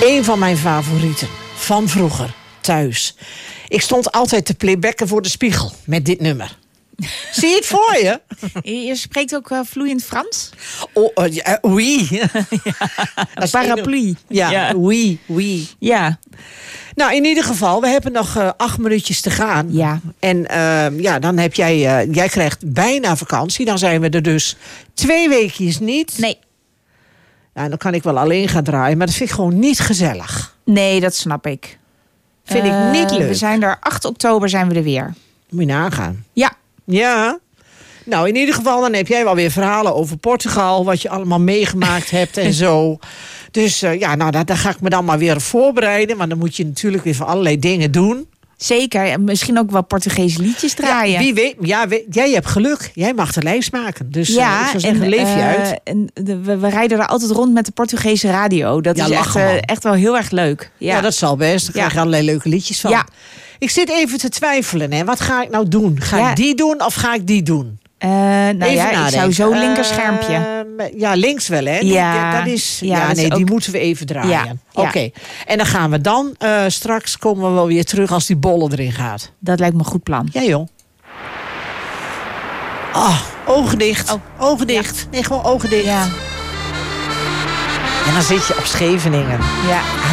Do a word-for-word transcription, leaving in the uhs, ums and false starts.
Eén van mijn favorieten. Van vroeger. Thuis. Ik stond altijd te playbacken voor de spiegel. Met dit nummer. Zie je het voor je? Je spreekt ook uh, vloeiend Frans? Oh, uh, ja, oui. Ja. Parapluie. Ja, ja, oui, oui. Ja. Nou, in ieder geval, we hebben nog uh, acht minuutjes te gaan. Ja. En uh, ja, dan heb jij, uh, jij krijgt bijna vakantie. Dan zijn we er dus twee weekjes niet. Nee. Nou, dan kan ik wel alleen gaan draaien, maar dat vind ik gewoon niet gezellig. Nee, dat snap ik. Vind uh, ik niet leuk. We zijn er acht oktober zijn we er weer. Moet je nagaan. Ja. Ja. Nou, in ieder geval, dan heb jij wel weer verhalen over Portugal. Wat je allemaal meegemaakt hebt en zo. Dus uh, ja, nou, daar, daar ga ik me dan maar weer op voorbereiden. Want dan moet je natuurlijk weer van allerlei dingen doen. Zeker. En misschien ook wel Portugese liedjes draaien. Ja, wie weet. Ja, we, jij hebt geluk. Jij mag de lijst maken. Dus ja, uh, ik zou zeggen, en, leef je uh, uit. En de, we, we rijden er altijd rond met de Portugese radio. Dat Ja, is echt, uh, echt wel heel erg leuk. Ja, ja dat zal best. Daar krijg je ja. allerlei leuke liedjes van. Ja. Ik zit even te twijfelen. Hè. Wat ga ik nou doen? Ga Ja. ik die doen of ga ik die doen? Uh, nou Even ja, nadenken. ik zou zo linkerschermpje. Uh, ja, links wel, hè? Die, Ja. dat is, Ja, ja, dat is nee, die ook- moeten we even draaien. Ja, Oké. ja. En dan gaan we dan, uh, straks komen we wel weer terug als die bolle erin gaat. Dat lijkt me een goed plan. Ja, joh. Ah, ogen dicht. Oh. Ogen dicht. Nee, gewoon ogen dicht. Ja. En dan zit je op Scheveningen. Ja.